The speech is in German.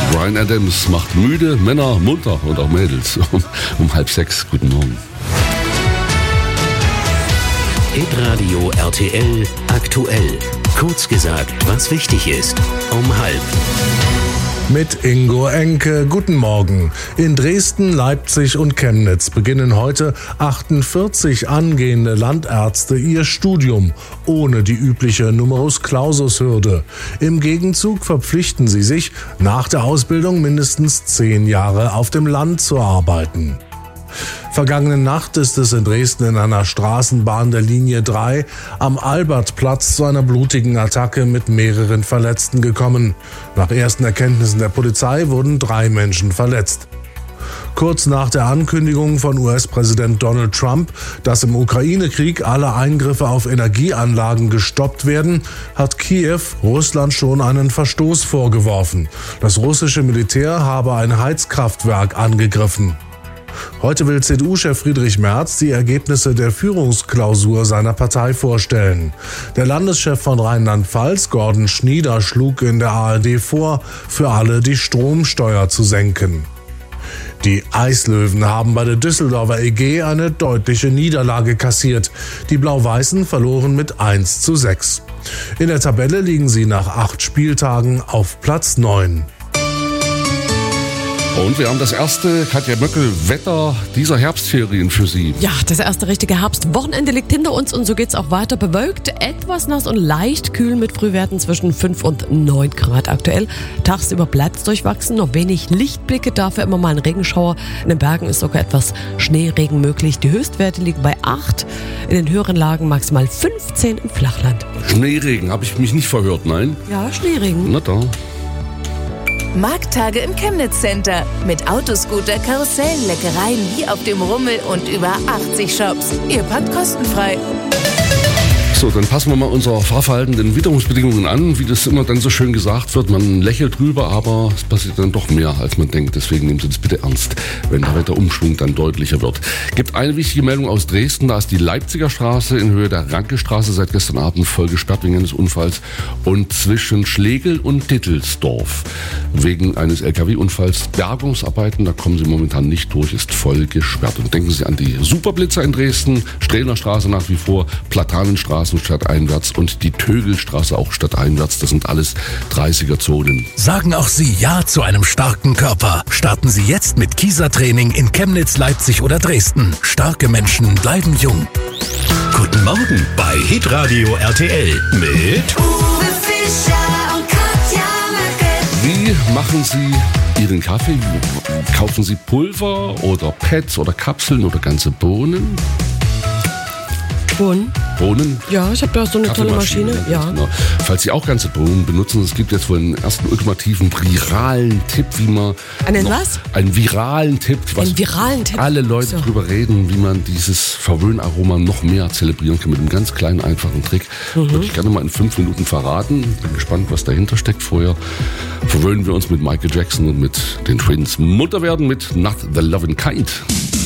Bryan Adams macht müde Männer munter und auch Mädels um 5:30. Guten Morgen. Hitradio RTL aktuell. Kurz gesagt, was wichtig ist. Um 5:30. Mit Ingo Enke, guten Morgen. In Dresden, Leipzig und Chemnitz beginnen heute 48 angehende Landärzte ihr Studium, ohne die übliche Numerus-Clausus-Hürde. Im Gegenzug verpflichten sie sich, nach der Ausbildung mindestens 10 Jahre auf dem Land zu arbeiten. Vergangene Nacht ist es in Dresden in einer Straßenbahn der Linie 3 am Albertplatz zu einer blutigen Attacke mit mehreren Verletzten gekommen. Nach ersten Erkenntnissen der Polizei wurden 3 Menschen verletzt. Kurz nach der Ankündigung von US-Präsident Donald Trump, dass im Ukraine-Krieg alle Eingriffe auf Energieanlagen gestoppt werden, hat Kiew Russland schon einen Verstoß vorgeworfen. Das russische Militär habe ein Heizkraftwerk angegriffen. Heute will CDU-Chef Friedrich Merz die Ergebnisse der Führungsklausur seiner Partei vorstellen. Der Landeschef von Rheinland-Pfalz, Gordon Schnieder, schlug in der ARD vor, für alle die Stromsteuer zu senken. Die Eislöwen haben bei der Düsseldorfer EG eine deutliche Niederlage kassiert. Die Blau-Weißen verloren mit 1:6. In der Tabelle liegen sie nach 8 Spieltagen auf Platz 9. Und wir haben das erste, Katja Möckel, Wetter dieser Herbstferien für Sie. Ja, das erste richtige Herbstwochenende liegt hinter uns und so geht's auch weiter. Bewölkt, etwas nass und leicht kühl mit Frühwerten zwischen 5 und 9 Grad aktuell. Tagsüber bleibt's durchwachsen, noch wenig Lichtblicke, dafür immer mal ein Regenschauer. In den Bergen ist sogar etwas Schneeregen möglich. Die Höchstwerte liegen bei 8, in den höheren Lagen maximal 15 im Flachland. Schneeregen, habe ich mich nicht verhört, nein? Ja, Schneeregen. Na da. Markttage im Chemnitz Center. Mit Autoscooter, Karussellen, Leckereien wie auf dem Rummel und über 80 Shops. Ihr parkt kostenfrei. So, dann passen wir mal unser Fahrverhalten den Witterungsbedingungen an, wie das immer dann so schön gesagt wird. Man lächelt drüber, aber es passiert dann doch mehr, als man denkt. Deswegen nehmen Sie das bitte ernst, wenn der Wetterumschwung dann deutlicher wird. Gibt eine wichtige Meldung aus Dresden. Da ist die Leipziger Straße in Höhe der Ranke-Straße seit gestern Abend voll gesperrt wegen eines Unfalls. Und zwischen Schlegel und Dittelsdorf wegen eines LKW-Unfalls Bergungsarbeiten. Da kommen Sie momentan nicht durch, ist voll gesperrt. Und denken Sie an die Superblitzer in Dresden, Strehler Straße nach wie vor, Platanenstraße stadteinwärts und die Tögelstraße auch stadteinwärts. Das sind alles 30er-Zonen. Sagen auch Sie Ja zu einem starken Körper. Starten Sie jetzt mit Kieser-Training in Chemnitz, Leipzig oder Dresden. Starke Menschen bleiben jung. Guten Morgen bei Hitradio RTL mit Uwe Fischer und Katja Möckel. Wie machen Sie Ihren Kaffee? Kaufen Sie Pulver oder Pads oder Kapseln oder ganze Bohnen? Bohnen? Ja, ich habe ja so eine tolle Maschine. Ja. Genau. Falls Sie auch ganze Bohnen benutzen, es gibt jetzt wohl einen ersten ultimativen viralen Tipp, wie man... Einen was? Einen viralen Tipp. Einen viralen Tipp? Alle Leute drüber reden, wie man dieses Verwöhnaroma noch mehr zelebrieren kann mit einem ganz kleinen, einfachen Trick. Würde ich gerne mal in 5 Minuten verraten. Bin gespannt, was dahinter steckt. Vorher verwöhnen wir uns mit Michael Jackson und mit den Twins. Munter werden mit Not the Lovin' Kind.